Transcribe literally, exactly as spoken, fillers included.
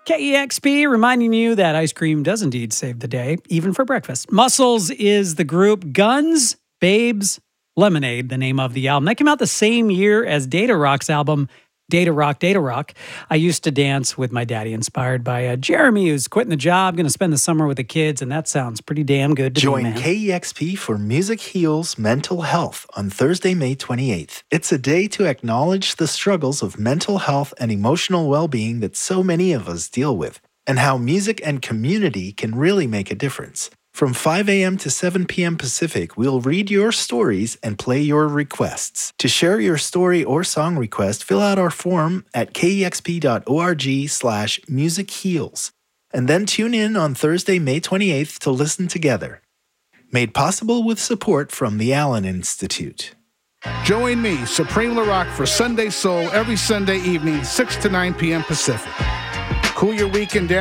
K E X P reminding you that ice cream does indeed save the day, even for breakfast. Muscles is the group. Guns, Babes, Lemonade, the name of the album. That came out the same year as Data Rock's album, Data Rock, Data Rock. I used to dance with my daddy, inspired by uh, Jeremy, who's quitting the job, going to spend the summer with the kids, and that sounds pretty damn good to Join me, man. K E X P for Music Heals Mental Health on Thursday, May twenty-eighth. It's a day to acknowledge the struggles of mental health and emotional well-being that so many of us deal with, and how music and community can really make a difference. From five a.m. to seven p.m. Pacific, we'll read your stories and play your requests. To share your story or song request, fill out our form at kexp.org slash musicheals. And then tune in on Thursday, May twenty-eighth to listen together. Made possible with support from the Allen Institute. Join me, Supreme LaRock, for Sunday Soul every Sunday evening, six to nine p.m. Pacific. Cool your weekend down.